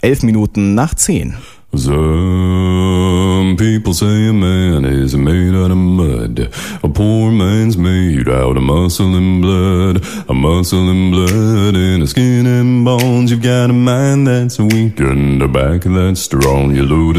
11 Minuten nach 10. Some people say a man is made out of mud. A poor man's made out of muscle and blood. A muscle and blood and a skin and bones. You've got a mind that's weak and a back that's strong. You load